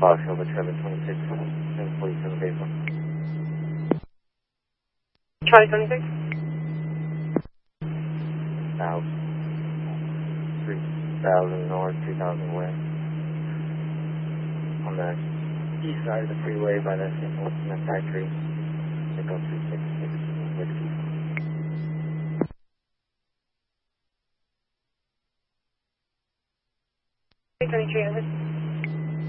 Fox Alpha Trevor 26, 747 baseball. Charlie 26? 3000 north, 2000 west. On the east side of the freeway by the St. Louis Cement Factory. Echo 366 Whiskey. 323,